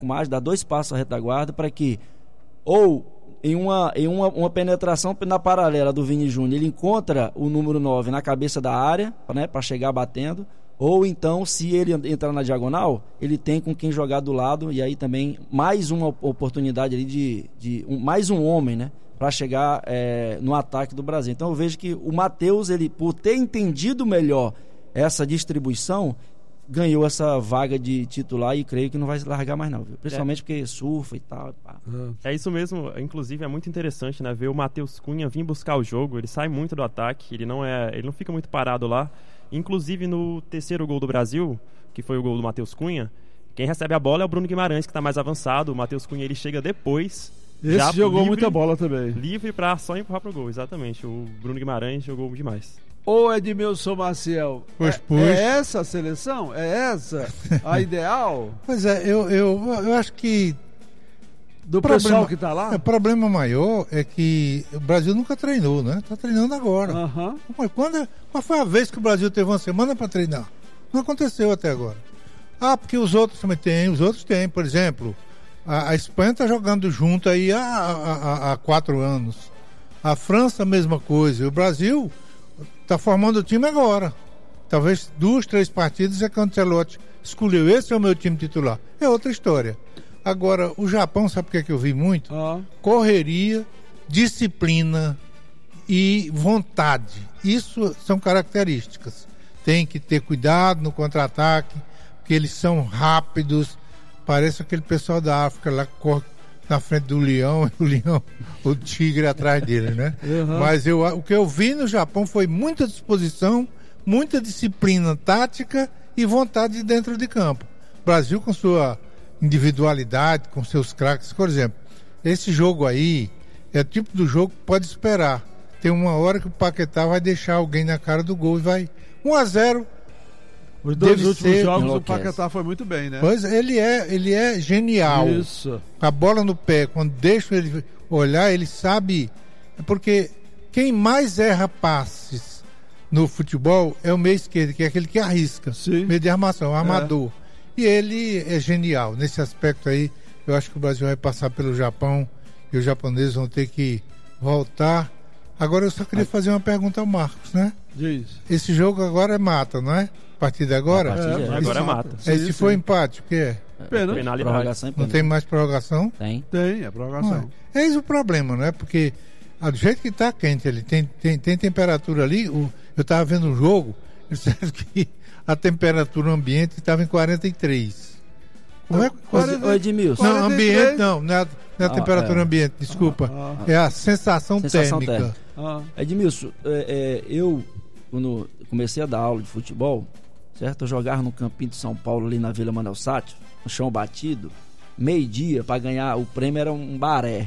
mais, dá 2 passos à retaguarda para que, ou em uma penetração na paralela do Vini Júnior, ele encontra o número 9 na cabeça da área, né, para chegar batendo, ou então, se ele entrar na diagonal, ele tem com quem jogar do lado, e aí também mais uma oportunidade ali mais um homem, né, para chegar no ataque do Brasil. Então eu vejo que o Matheus, ele, por ter entendido melhor essa distribuição, ganhou essa vaga de titular e creio que não vai largar mais não, viu? Principalmente porque surfa e tal. É isso mesmo, inclusive é muito interessante, né, ver o Matheus Cunha vir buscar o jogo. Ele sai muito do ataque, ele não fica muito parado lá. Inclusive no terceiro gol do Brasil, que foi o gol do Matheus Cunha, quem recebe a bola é o Bruno Guimarães, que está mais avançado. O Matheus Cunha, ele chega depois. Esse jogou muita bola também. Livre para só empurrar pro gol, exatamente. O Bruno Guimarães jogou demais. Ô Edmilson Maciel, é essa a seleção? É essa a ideal? Pois é, eu acho que do pessoal que tá lá? O problema maior é que o Brasil nunca treinou, né? Tá treinando agora. Mas qual foi a vez que o Brasil teve uma semana para treinar? Não aconteceu até agora. Porque os outros também têm, por exemplo, a Espanha tá jogando junto aí há 4 anos. A França, a mesma coisa. E o Brasil tá formando o time agora. Talvez 2, 3 partidas é que o Ancelotti escolheu. Esse é o meu time titular. É outra história. Agora, o Japão, sabe o que eu vi muito? Correria, disciplina e vontade. Isso são características. Tem que ter cuidado no contra-ataque, porque eles são rápidos. Parece aquele pessoal da África lá que corre na frente do leão, e o leão, o tigre atrás dele, né? Mas o que eu vi no Japão foi muita disposição, muita disciplina tática e vontade dentro de campo. O Brasil, com sua individualidade, com seus craques, por exemplo, esse jogo aí é o tipo do jogo que pode esperar. Tem uma hora que o Paquetá vai deixar alguém na cara do gol e vai 1-0. Os 2 últimos jogos o Paquetá foi muito bem, né? Pois ele é genial. Isso. A bola no pé, quando deixa ele olhar, ele sabe. Porque quem mais erra passes no futebol é o meio esquerdo, que é aquele que arrisca. Sim. Meio de armação, armador. E ele é genial. Nesse aspecto aí, eu acho que o Brasil vai passar pelo Japão e os japoneses vão ter que voltar. Agora eu só queria fazer uma pergunta ao Marcos, né? Diz. Esse jogo agora é mata, não é? A partir de agora? Agora é mata. Se for empate, o que é? Penalidade. Não tem mais prorrogação? Tem, é prorrogação. Eis o problema, não é? Porque do jeito que está quente, ele tem temperatura ali. Eu estava vendo um jogo, disseram que a temperatura ambiente estava em 43. Como é? Ô Edmilson. Não, ambiente não é a temperatura ambiente, desculpa. É a sensação térmica. Edmilson, eu, quando comecei a dar aula de futebol, certo? Eu jogava no Campinho de São Paulo, ali na Vila Manuel Sátio, no chão batido, meio-dia, para ganhar o prêmio era um baré.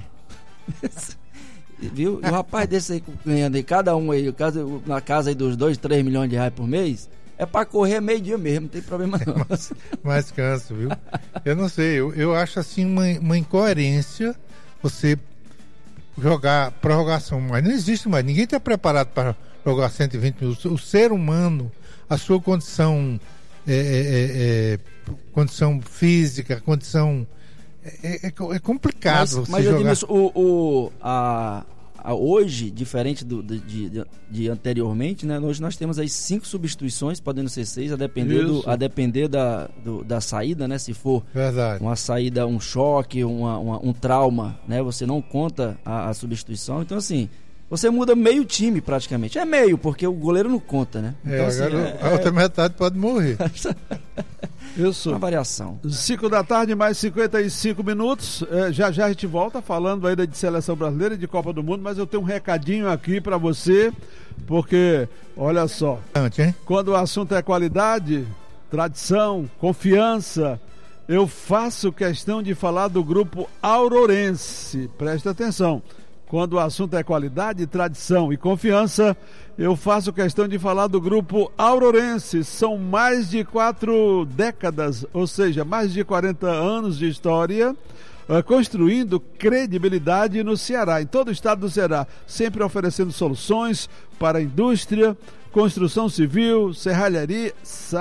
Viu? E o rapaz desse aí ganhando aí, cada um aí, na casa aí dos 2, 3 milhões de reais por mês, é para correr meio-dia mesmo, não tem problema não. Mas cansa, viu? Eu não sei, eu acho assim uma incoerência você jogar prorrogação, mas não existe mais, ninguém está preparado para jogar 120 minutos. O ser humano, a sua condição condição física, condição é complicado. Mas Edmilson, hoje, diferente de anteriormente, né? Hoje nós temos aí 5 substituições, podendo ser 6, a depender da saída, né? Se for uma saída, um choque, um trauma, né? Você não conta a substituição. Então, assim, você muda meio time praticamente. É meio, porque o goleiro não conta, né? Então, assim, a outra metade pode morrer. Isso. Uma variação. 5 da tarde, mais 55 minutos. Já a gente volta falando ainda de seleção brasileira e de Copa do Mundo, mas eu tenho um recadinho aqui para você, porque, olha só, quando o assunto é qualidade, tradição, confiança, eu faço questão de falar do grupo Aurorense. Presta atenção. Quando o assunto é qualidade, tradição e confiança, eu faço questão de falar do grupo Aurorense. São mais de 4 décadas, ou seja, mais de 40 anos de história. construindo credibilidade no Ceará, em todo o estado do Ceará, sempre oferecendo soluções para a indústria, construção civil, serralheria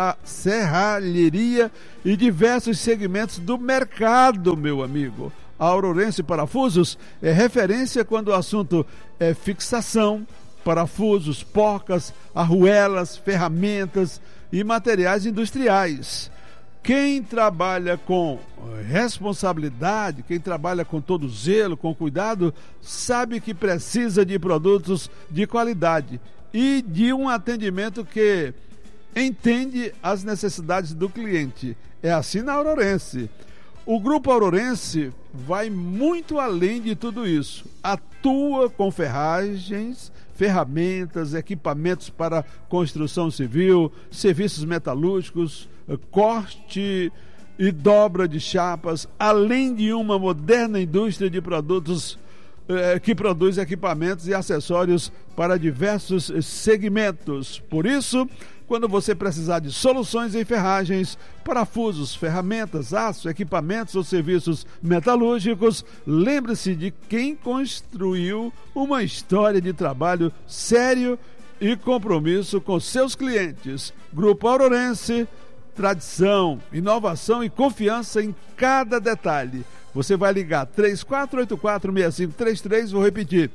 e diversos segmentos do mercado, meu amigo. A Aurorense Parafusos é referência quando o assunto é fixação, parafusos, porcas, arruelas, ferramentas e materiais industriais. Quem trabalha com responsabilidade, quem trabalha com todo zelo, com cuidado, sabe que precisa de produtos de qualidade e de um atendimento que entende as necessidades do cliente. É assim na Aurorense. O Grupo Aurorense vai muito além de tudo isso. Atua com ferragens, ferramentas, equipamentos para construção civil, serviços metalúrgicos, corte e dobra de chapas, além de uma moderna indústria de produtos que produz equipamentos e acessórios para diversos segmentos. Por isso, quando você precisar de soluções em ferragens, parafusos, ferramentas, aço, equipamentos ou serviços metalúrgicos, lembre-se de quem construiu uma história de trabalho sério e compromisso com seus clientes. Grupo Aurorense, tradição, inovação e confiança em cada detalhe. Você vai ligar 3484-6533, vou repetir,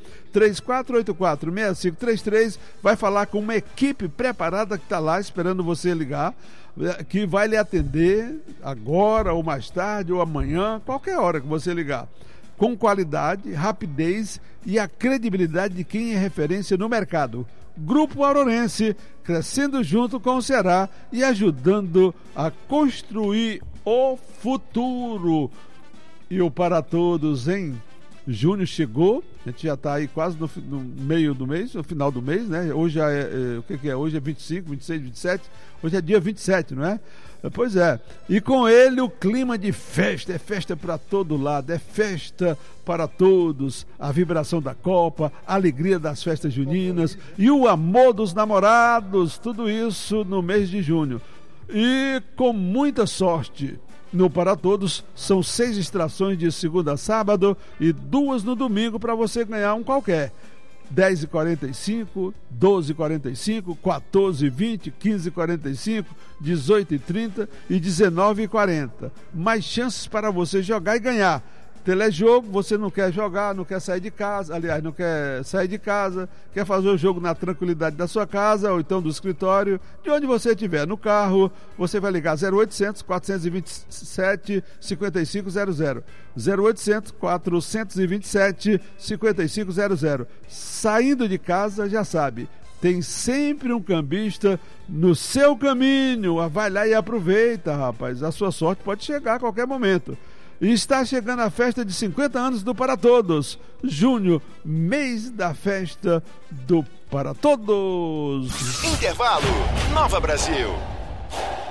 3484-6533, vai falar com uma equipe preparada que está lá esperando você ligar, que vai lhe atender agora ou mais tarde ou amanhã, qualquer hora que você ligar, com qualidade, rapidez e a credibilidade de quem é referência no mercado. Grupo Aurorense, crescendo junto com o Ceará e ajudando a construir o futuro. E o Para Todos em junho chegou, a gente já está aí quase no meio do mês, no final do mês, né? Hoje já o que é? Hoje é 25, 26, 27, hoje é dia 27, não é? Pois é, e com ele o clima de festa, é festa para todo lado, é festa para todos, a vibração da Copa, a alegria das festas juninas e o amor dos namorados, tudo isso no mês de junho. E com muita sorte, no Para Todos, são 6 extrações de segunda a sábado e 2 no domingo para você ganhar um qualquer. 10h45, 12h45, 14h20, 15h45, 18h30 e 19h40. Mais chances para você jogar e ganhar. Telejogo, você não quer jogar, não quer sair de casa, aliás, não quer sair de casa, quer fazer o jogo na tranquilidade da sua casa ou então do escritório, de onde você estiver, no carro, você vai ligar 0800 427 5500, 0800 427 5500. Saindo de casa, já sabe, tem sempre um cambista no seu caminho. Vai lá e aproveita, rapaz, a sua sorte pode chegar a qualquer momento. E está chegando a festa de 50 anos do Para Todos. Junho, mês da festa do Para Todos. Intervalo, Nova Brasil.